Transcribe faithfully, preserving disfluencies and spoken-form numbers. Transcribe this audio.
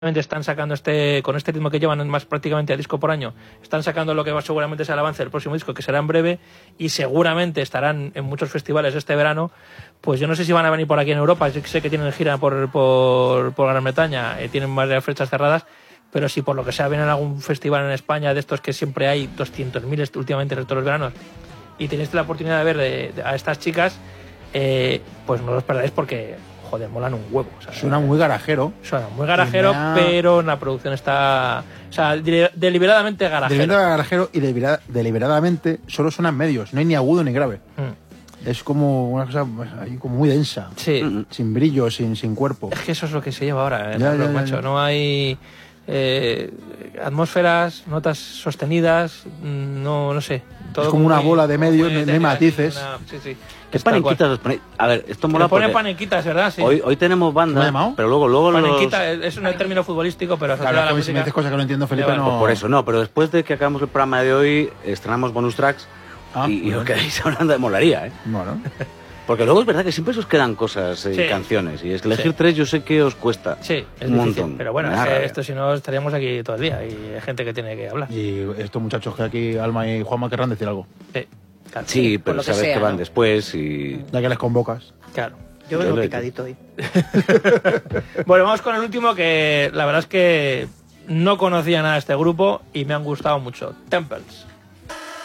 están sacando este, con este ritmo que llevan más prácticamente a disco por año, están sacando lo que va seguramente ser el avance del próximo disco, que será en breve, y seguramente estarán en muchos festivales este verano. Pues yo no sé si van a venir por aquí en Europa, yo sé que tienen gira por, por, por Gran Bretaña, eh, tienen varias fechas cerradas, pero si por lo que sea vienen a algún festival en España, de estos que siempre hay doscientos mil últimamente en todos los veranos, y tenéis la oportunidad de ver de, de, a estas chicas, eh, pues no los perdáis porque... joder, molan un huevo. O sea, suena muy garajero. Suena muy garajero, ha... pero la producción está... O sea, deliberadamente garajero. Deliberadamente garajero y delibera, deliberadamente solo suenan medios. No hay ni agudo ni grave. Mm. Es como una cosa ahí como muy densa. Sí. Sin brillo, sin, sin cuerpo. Es que eso es lo que se lleva ahora, ¿eh? Ya, no, ya, macho. Ya. No hay... Eh, atmosferas, notas sostenidas, no, no sé. Todo es como una bola de medios, no hay matices. Una, sí, sí. ¿Qué panequitas os ponéis? A ver, esto mola porque... pone panequitas, ¿verdad? Sí. Hoy, hoy tenemos banda, pero luego... luego panequita los... es un término futbolístico, pero... Claro, la música... si me dices cosas que no entiendo, Felipe, no... Pues por eso no, pero después de que acabamos el programa de hoy, estrenamos bonus tracks ah, y, y os quedáis hablando de molaría, ¿eh? Bueno... Porque luego es verdad que siempre os quedan cosas y eh, sí. canciones. Y es que elegir sí. tres yo sé que os cuesta sí, es un difícil, montón. Pero bueno, es que esto si no estaríamos aquí todo el día y hay gente que tiene que hablar. Y estos muchachos que aquí, Alma y Juanma, querrán decir algo. Sí, claro. sí pero que sabes sea, que van ¿no? después y... Ya que les convocas. Claro. Yo vengo yo picadito hoy. Bueno, vamos con el último, que la verdad es que no conocía nada de este grupo y me han gustado mucho. Temples.